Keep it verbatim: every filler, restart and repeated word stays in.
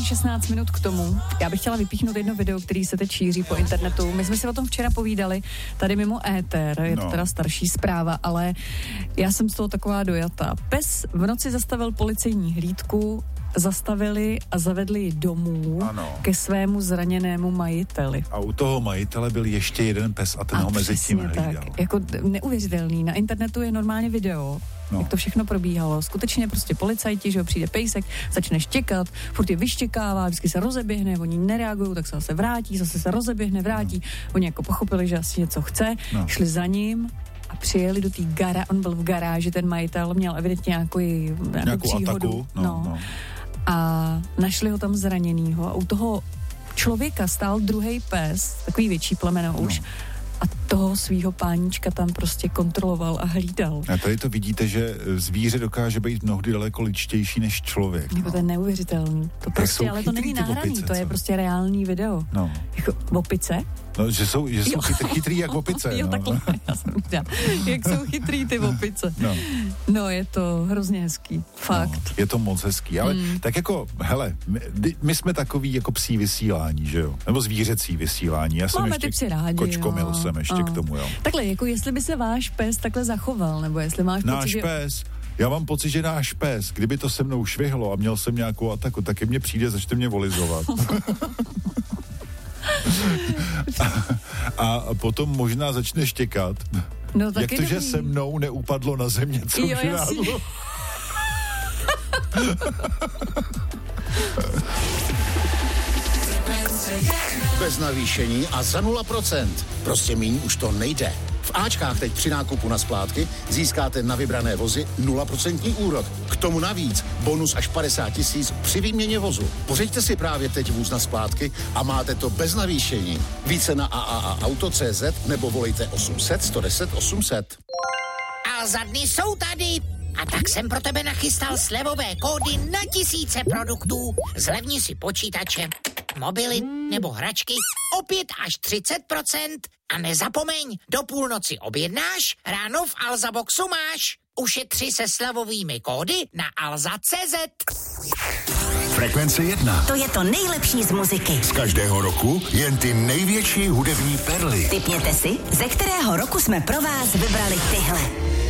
posledních šestnáct minut k tomu. Já bych chtěla vypíchnout jedno video, který se teď šíří po internetu. My jsme si o tom včera povídali, tady mimo éter, je to no. teda starší zpráva, ale já jsem z toho taková dojatá. Pes v noci zastavil policejní hlídku, zastavili a zavedli ji domů ano. ke svému zraněnému majiteli. A u toho majitele byl ještě jeden pes a ten a ho mezi tím hlídal. Tak, jako neuvěřitelný. Na internetu je normálně video, no. jak to všechno probíhalo. Skutečně prostě policajti, že ho přijde pejsek, začne štěkat, furt je vyštěkává, vždycky se rozeběhne, oni nereagují, tak se zase vrátí, zase se rozeběhne, vrátí. No. Oni jako pochopili, že asi něco chce, no. šli za ním a přijeli do té garáže, on byl v garáži, ten majitel měl evidentně nějakou, nějakou příhodu. Ataku, no, no. no. A našli ho tam zraněnýho a u toho člověka stál druhý pes, takový větší plemeno no. už, a toho svýho páníčka tam prostě kontroloval a hlídal. A tady to vidíte, že zvíře dokáže být mnohdy daleko ličtější než člověk. Jako no. to je neuvěřitelný. To prostě, ale to není nahraný, opice, to je prostě reálný video. No. Jako opice? No, že jsou, že jsou chytrý, chytrý jak opice. Jo, no. takhle, já jsem chtěla. Jak jsou chytrý ty opice. No. no, je to hrozně hezký. Fakt. No, je to moc hezký, ale mm. tak jako, hele, my, my jsme takový jako psí vysílání, že jo? Nebo zvířecí vysílání. Já jsem Máme ještě, ty psi rádi, kočkomil jo. jsem ještě a. k tomu, jo. Takhle, jako jestli by se váš pes takhle zachoval, nebo jestli máš náš pocit, že... pes, já mám pocit, že náš pes, kdyby to se mnou švihlo a měl jsem nějakou ataku, tak ke mně přijde, začne mě volizovat. a, a potom možná začne štěkat. No, tak jak to, dobrý. že se mnou neupadlo na zem něco jo, žrádlo. Bez navýšení a za nula procent. Prostě míň už to nejde. V Ačkách teď při nákupu na splátky získáte na vybrané vozy nula procent úrok. K tomu navíc bonus až padesát tisíc při výměně vozu. Pořiďte si právě teď vůz na splátky a máte to bez navýšení. Více na a a a auto tečka cé zet nebo volejte osm set, sto deset, osm set. A za dny jsou tady. A tak jsem pro tebe nachystal slevové kódy na tisíce produktů. Zlevni si počítače, mobily nebo hračky o pět až třicet procent. A nezapomeň, do půlnoci objednáš, ráno v Alza Boxu máš. Ušetři se slevovými kódy na alza tečka cé zet. Frekvence jedna. To je to nejlepší z muziky. Z každého roku jen ty největší hudební perly. Tipněte si, ze kterého roku jsme pro vás vybrali tyhle.